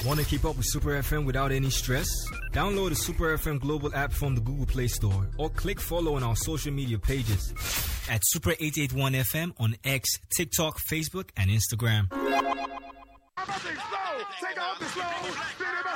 Want to keep up with Super FM without any stress? Download the Super FM Global app from the Google Play Store or click follow on our social media pages at Super 881 FM on X, TikTok, Facebook, and Instagram.